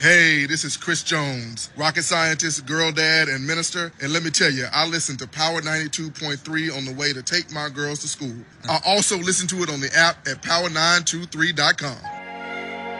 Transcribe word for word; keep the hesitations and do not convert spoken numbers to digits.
Hey, this is Chris Jones, rocket scientist, girl dad, and minister. And let me tell you, I listen to Power ninety-two point three on the way to take my girls to school. I also listen to it on the app at power nine two three dot com.